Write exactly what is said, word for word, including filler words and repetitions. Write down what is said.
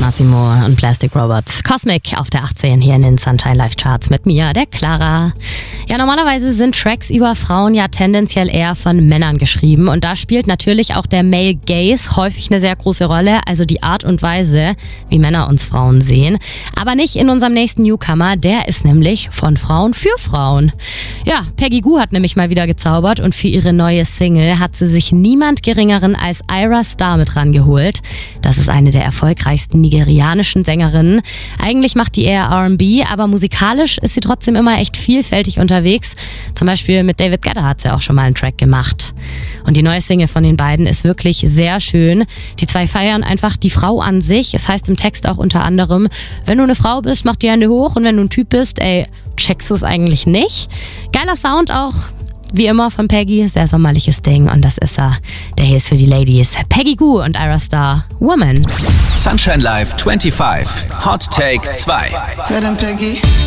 Massimo und Plastic Robots. Cosmic auf der achtzehn hier in den Sunshine Live Charts mit mir, der Clara. Ja, normalerweise sind Tracks über Frauen ja tendenziell eher von Männern geschrieben und da spielt natürlich auch der Male Gaze häufig eine sehr große Rolle, also die Art und Weise, wie Männer uns Frauen sehen. Aber nicht in unserem nächsten Newcomer, der ist nämlich von Frauen für Frauen. Ja, Peggy Gou hat nämlich mal wieder gezaubert und für ihre neue Single hat sie sich niemand Geringeren als Ayra Starr mit rangeholt. Das ist eine der erfolgreichsten nigerianischen Sängerinnen. Eigentlich macht die eher R and B, aber musikalisch ist sie trotzdem immer echt vielfältig unterwegs. Zum Beispiel mit David Guetta hat sie auch schon mal einen Track gemacht. Und die neue Single von den beiden ist wirklich sehr schön. Die zwei feiern einfach die Frau an sich. Es heißt im Text auch unter anderem, wenn du eine Frau bist, mach die Hände hoch und wenn du ein Typ bist, ey, checkst du es eigentlich nicht. Geiler Sound auch. Wie immer von Peggy, sehr sommerliches Ding und das ist er. Der hier ist für die Ladies. Peggy Gou und Ayra Starr, Woman. Sunshine Live fünfundzwanzig, Hot Take zwei.